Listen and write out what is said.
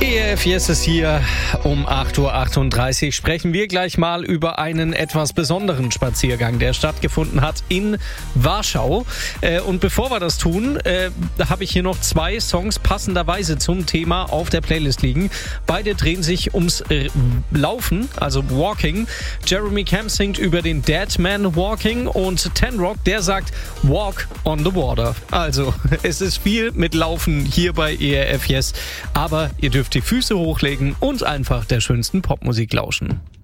ERF Yes ist hier um 8.38 Uhr. Sprechen wir gleich mal über einen etwas besonderen Spaziergang, der stattgefunden hat in Warschau. Und bevor wir das tun, habe ich hier noch 2 Songs passenderweise zum Thema auf der Playlist liegen. Beide drehen sich ums Laufen, also Walking. Jeremy Camp singt über den Dead Man Walking und Ten Rock, der sagt Walk on the Water. Also, es ist viel mit Laufen hier bei ERF Yes, aber ihr dürft die Füße hochlegen und einfach der schönsten Popmusik lauschen.